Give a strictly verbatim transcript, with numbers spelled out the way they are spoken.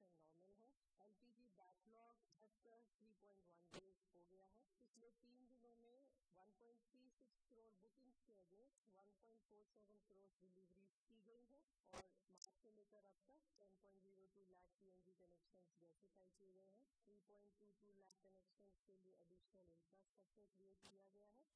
Situation normal है। LPG backlog अब तक थ्री पॉइंट वन डेज हो गया है। पिछले तीन दिनों में one point three six crore bookings के against one point four seven crore delivery की गई है और मार्च से लेकर अब तक ten point zero two lakh PNG connection रेसिफाई किए गए हैं। Three point two to lakh connection के लिए एडिशनल इंफ्रास्ट्रक्चर क्रिएट किया गया है